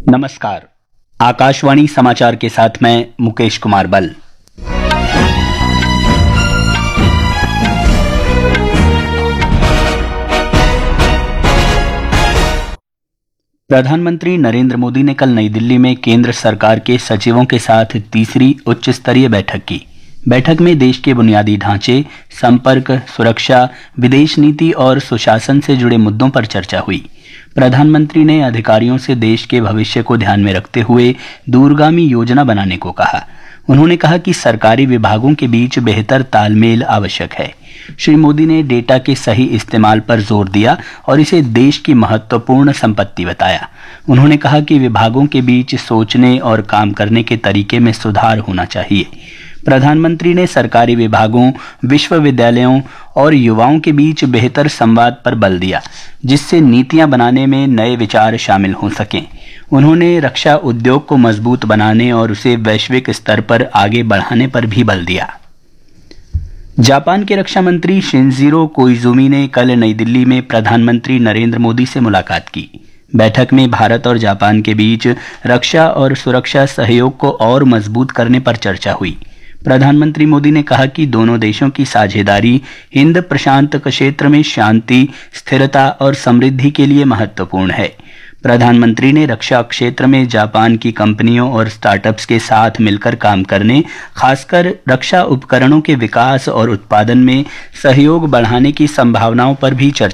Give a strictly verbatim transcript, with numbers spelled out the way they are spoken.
नमस्कार। आकाशवाणी समाचार के साथ मैं मुकेश कुमार बल। प्रधानमंत्री नरेंद्र मोदी ने कल नई दिल्ली में केंद्र सरकार के सचिवों के साथ तीसरी उच्च स्तरीय बैठक की। बैठक में देश के बुनियादी ढांचे, संपर्क, सुरक्षा, विदेश नीति और सुशासन से जुड़े मुद्दों पर चर्चा हुई। प्रधानमंत्री ने अधिकारियों से देश के भविष्य को ध्यान में रखते हुए दूरगामी योजना बनाने को कहा। उन्होंने कहा कि सरकारी विभागों के बीच बेहतर तालमेल आवश्यक है। श्री मोदी ने डेटा के सही इस्तेमाल पर जोर दिया और इसे देश की महत्वपूर्ण संपत्ति बताया। उन्होंने कहा कि विभागों के बीच सोचने और काम करने के तरीके में सुधार होना चाहिए। प्रधानमंत्री ने सरकारी विभागों, विश्वविद्यालयों और युवाओं के बीच बेहतर संवाद पर बल दिया, जिससे नीतियां बनाने में नए विचार शामिल हो सकें। उन्होंने रक्षा उद्योग को मजबूत बनाने और उसे वैश्विक स्तर पर आगे बढ़ाने पर भी बल दिया। जापान के रक्षा मंत्री शिनजिरो कोइजुमी ने कल नई दिल्ली में प्रधानमंत्री नरेंद्र मोदी से मुलाकात की। बैठक में भारत और जापान के बीच रक्षा और सुरक्षा सहयोग को और मजबूत करने पर चर्चा हुई। प्रधानमंत्री मोदी ने कहा कि दोनों देशों की साझेदारी हिंद प्रशांत क्षेत्र में शांति, स्थिरता और समृद्धि के लिए महत्वपूर्ण है। प्रधानमंत्री ने रक्षा क्षेत्र में जापान की कंपनियों और स्टार्टअप्स के साथ मिलकर काम करने, खासकर रक्षा उपकरणों के विकास और उत्पादन में सहयोग बढ़ाने की संभावनाओं पर भी चर्चा